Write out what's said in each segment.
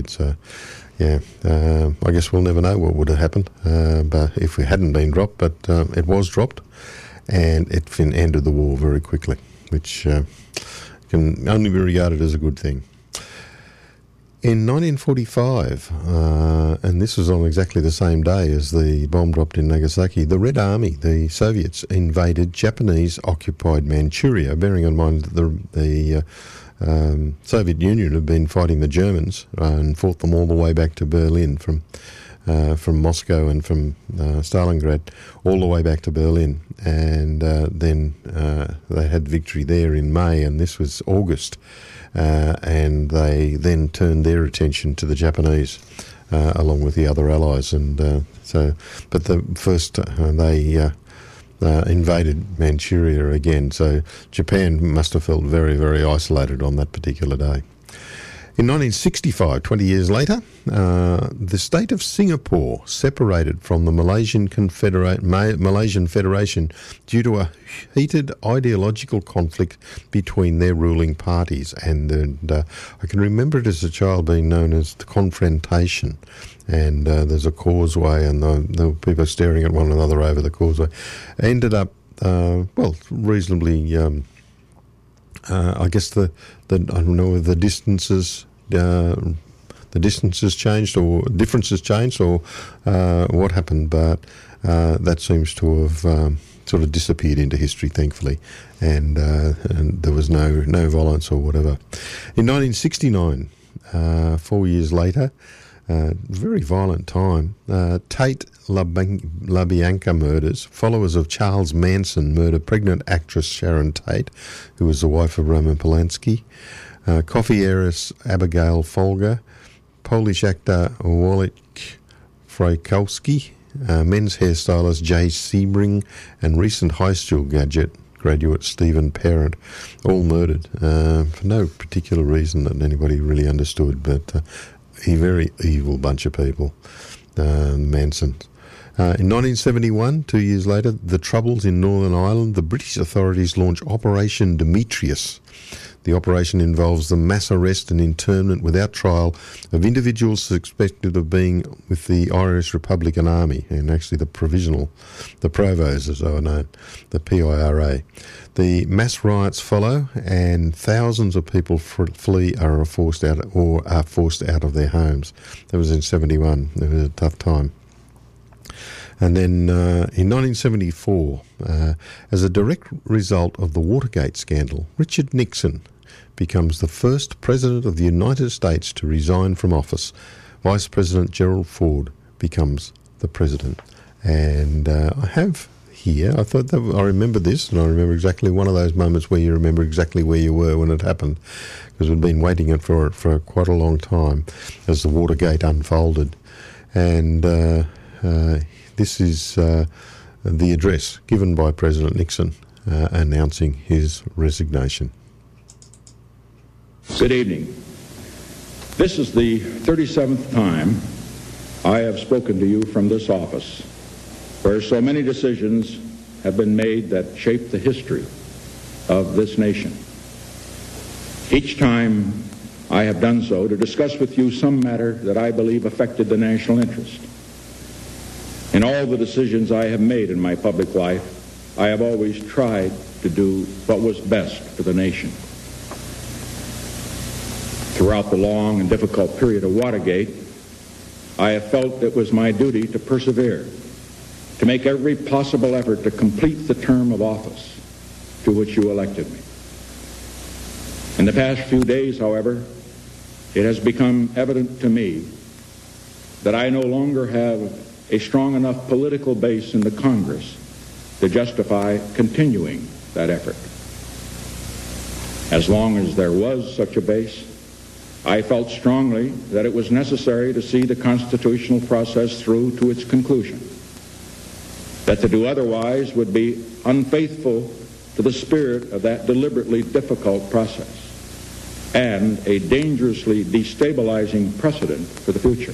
did. So, yeah, I guess we'll never know what would have happened but if we hadn't been dropped, but it was dropped, and it ended the war very quickly, which can only be regarded as a good thing. In 1945, and this was on exactly the same day as the bomb dropped in Nagasaki, the Red Army, the Soviets, invaded Japanese-occupied Manchuria, bearing in mind that the Soviet Union had been fighting the Germans and fought them all the way back to Berlin from Moscow and from Stalingrad all the way back to Berlin. And then they had victory there in May, and this was August. And they then turned their attention to the Japanese, along with the other allies. And but the first they invaded Manchuria again. So Japan must have felt very, very isolated on that particular day. In 1965, 20 years later, the state of Singapore separated from the Malaysian Federation due to a heated ideological conflict between their ruling parties. And I can remember it as a child being known as the confrontation. And there's a causeway, and the people staring at one another over the causeway. Ended up, reasonably... I guess I don't know if the distances changed or differences changed or what happened, but that seems to have sort of disappeared into history, thankfully, and there was no violence or whatever. In 1969, 4 years later, very violent time, Tate LaBianca murders. Followers of Charles Manson murder pregnant actress Sharon Tate, who was the wife of Roman Polanski. Coffee heiress Abigail Folger. Polish actor Wojciech Frykowski. Men's hairstylist Jay Sebring. And recent high school graduate Stephen Parent. All murdered for no particular reason that anybody really understood, but a very evil bunch of people, Mansons. In 1971, 2 years later, the Troubles in Northern Ireland, the British authorities launch Operation Demetrius. The operation involves the mass arrest and internment without trial of individuals suspected of being with the Irish Republican Army, and actually the Provos as they were known, the PIRA. The mass riots follow, and thousands of people flee or are forced out of their homes. That was in 71. It was a tough time. And then in 1974, as a direct result of the Watergate scandal, Richard Nixon becomes the first president of the United States to resign from office. Vice President Gerald Ford becomes the president. And I have here, I remember this, and I remember exactly one of those moments where you remember exactly where you were when it happened, because we'd been waiting for it for quite a long time as the Watergate unfolded. And this is the address given by President Nixon announcing his resignation. Good evening. This is the 37th time I have spoken to you from this office, where so many decisions have been made that shape the history of this nation. Each time I have done so to discuss with you some matter that I believe affected the national interest. In all the decisions I have made in my public life, I have always tried to do what was best for the nation. Throughout the long and difficult period of Watergate, I have felt it was my duty to persevere, to make every possible effort to complete the term of office to which you elected me. In the past few days, however, it has become evident to me that I no longer have a strong enough political base in the Congress to justify continuing that effort. As long as there was such a base, I felt strongly that it was necessary to see the constitutional process through to its conclusion, that to do otherwise would be unfaithful to the spirit of that deliberately difficult process and a dangerously destabilizing precedent for the future.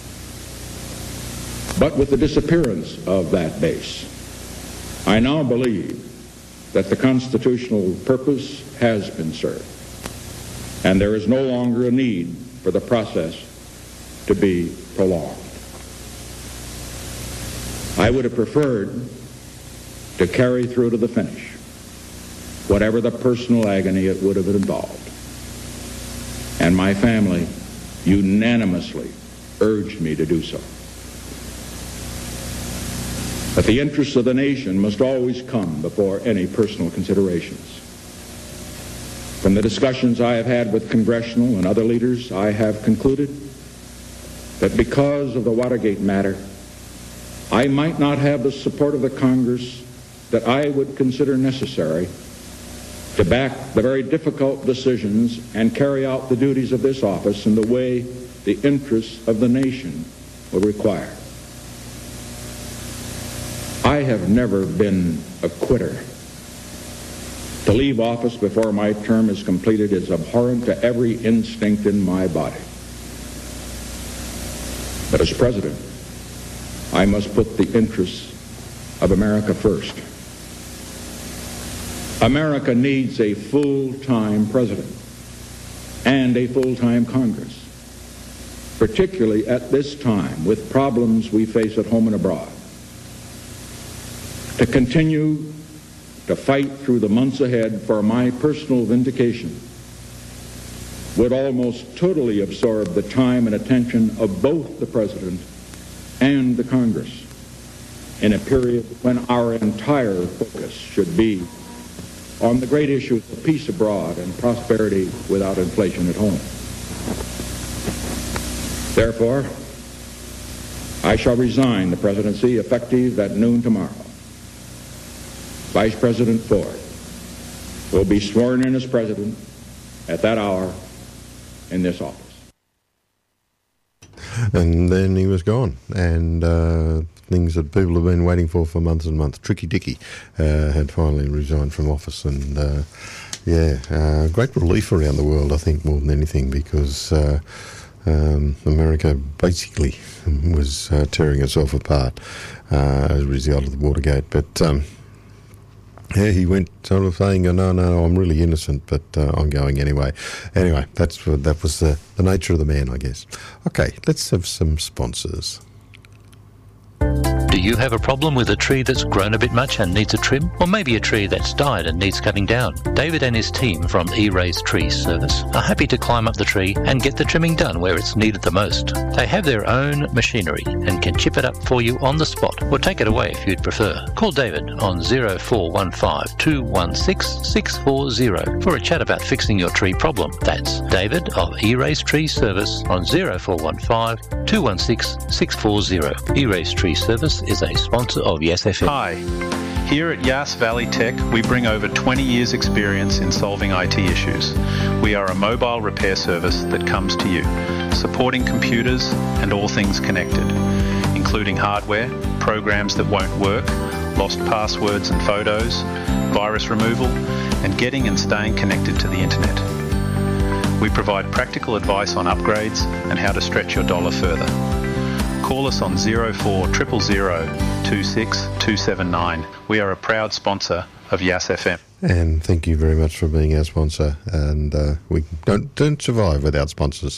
But with the disappearance of that base, I now believe that the constitutional purpose has been served, and there is no longer a need for the process to be prolonged. I would have preferred to carry through to the finish, whatever the personal agony it would have involved. And my family unanimously urged me to do so. But the interests of the nation must always come before any personal considerations. From the discussions I have had with congressional and other leaders, I have concluded that because of the Watergate matter, I might not have the support of the Congress that I would consider necessary to back the very difficult decisions and carry out the duties of this office in the way the interests of the nation will require. I have never been a quitter. To leave office before my term is completed is abhorrent to every instinct in my body. But as president, I must put the interests of America first. America needs a full-time president and a full-time Congress, particularly at this time with problems we face at home and abroad. To continue to fight through the months ahead for my personal vindication would almost totally absorb the time and attention of both the President and the Congress in a period when our entire focus should be on the great issues of peace abroad and prosperity without inflation at home. Therefore, I shall resign the presidency effective at noon tomorrow. Vice President Ford will be sworn in as president at that hour in this office. And then he was gone, and things that people have been waiting for months and months. Tricky Dicky had finally resigned from office, and great relief around the world, I think, more than anything, because America basically was tearing itself apart as a result of the Watergate. But he went sort of saying, no, I'm really innocent, but I'm going anyway. Anyway, that was the nature of the man, I guess. Okay, let's have some sponsors. Do you have a problem with a tree that's grown a bit much and needs a trim? Or maybe a tree that's died and needs cutting down? David and his team from E-Rays Tree Service are happy to climb up the tree and get the trimming done where it's needed the most. They have their own machinery and can chip it up for you on the spot, or take it away if you'd prefer. Call David on 0415 216 640 for a chat about fixing your tree problem. That's David of E-Rays Tree Service on 0415 216 640. E-Rays Tree Service is a sponsor of Yes FM. Hi. Here at Yass Valley Tech, we bring over 20 years' experience in solving IT issues. We are a mobile repair service that comes to you, supporting computers and all things connected, including hardware, programs that won't work, lost passwords and photos, virus removal, and getting and staying connected to the internet. We provide practical advice on upgrades and how to stretch your dollar further. Call us on 0400 26 279. We are a proud sponsor of Yass FM. And thank you very much for being our sponsor. And we don't survive without sponsors.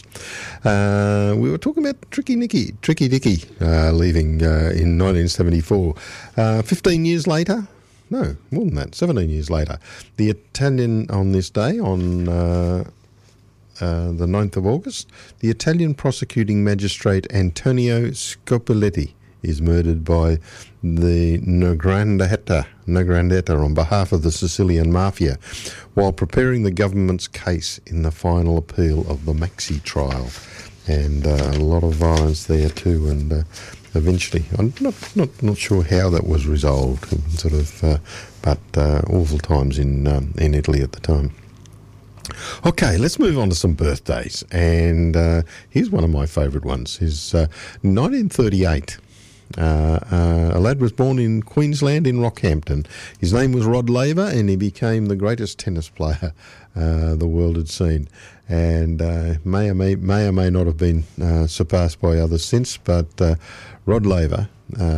We were talking about Tricky Dicky leaving in 1974. 15 years later, no, more than that, 17 years later, the Italian, on this day, on the 9th of August, the Italian prosecuting magistrate Antonio Scopoletti is murdered by the Ndrangheta on behalf of the Sicilian Mafia while preparing the government's case in the final appeal of the Maxi trial. And a lot of violence there too, and eventually, I'm not sure how that was resolved, but awful times in Italy at the time. Okay, let's move on to some birthdays, and here's one of my favourite ones. Is 1938. A lad was born in Queensland in Rockhampton. His name was Rod Laver, and he became the greatest tennis player the world had seen. And may or may not have been surpassed by others since, but Rod Laver,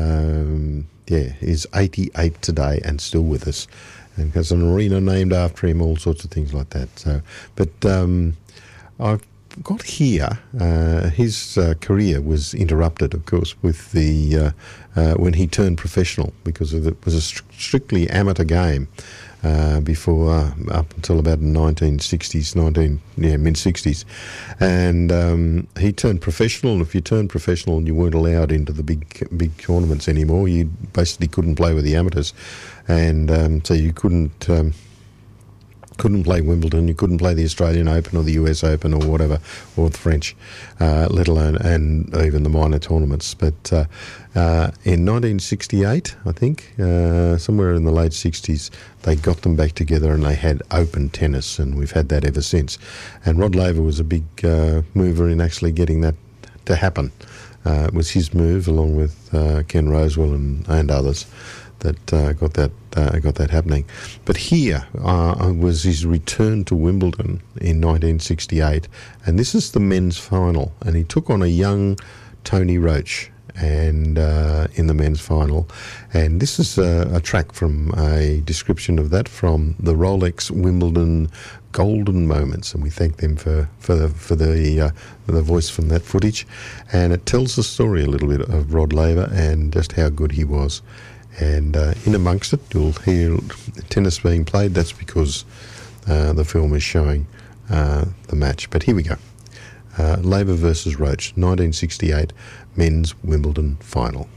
is 88 today and still with us. And has an arena named after him, all sorts of things like that. So, but I've got here, his career was interrupted, of course, with the when he turned professional, because it was a strictly amateur game before up until about the 1960s, mid-60s, and he turned professional. And if you turned professional, you weren't allowed into the big tournaments anymore. You basically couldn't play with the amateurs, and so you couldn't play Wimbledon, you couldn't play the Australian Open or the US Open or whatever, or the French, let alone, and even the minor tournaments. But in 1968, I think, somewhere in the late 60s, they got them back together and they had open tennis, and we've had that ever since. And Rod Laver was a big mover in actually getting that to happen. It was his move, along with Ken Rosewell and others, that got that happening. But here was his return to Wimbledon in 1968, and this is the men's final, and he took on a young Tony Roach and in the men's final, and this is a track from a description of that from the Rolex Wimbledon Golden Moments, and we thank them for the voice from that footage, and it tells the story a little bit of Rod Laver and just how good he was. And in amongst it, you'll hear tennis being played. That's because the film is showing the match. But here we go. Laver versus Roach, 1968 men's Wimbledon final.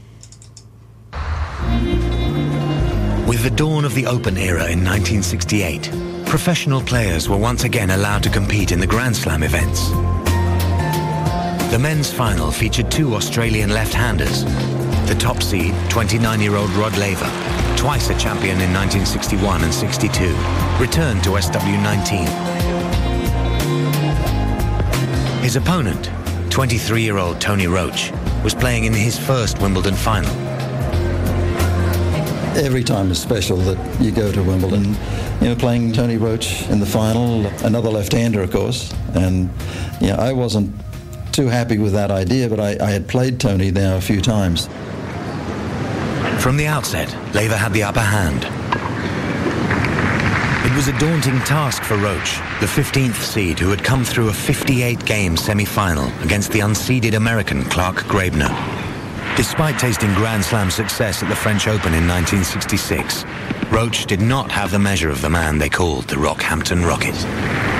With the dawn of the Open era in 1968, professional players were once again allowed to compete in the Grand Slam events. The men's final featured two Australian left-handers. The top seed, 29-year-old Rod Laver, twice a champion in 1961 and 62, returned to SW19. His opponent, 23-year-old Tony Roach, was playing in his first Wimbledon final. Every time is special that you go to Wimbledon. You know, playing Tony Roach in the final, another left-hander, of course, and I wasn't too happy with that idea, but I had played Tony now a few times. From the outset, Laver had the upper hand. It was a daunting task for Roach, the 15th seed who had come through a 58-game semi-final against the unseeded American Clark Graebner. Despite tasting Grand Slam success at the French Open in 1966, Roach did not have the measure of the man they called the Rockhampton Rocket.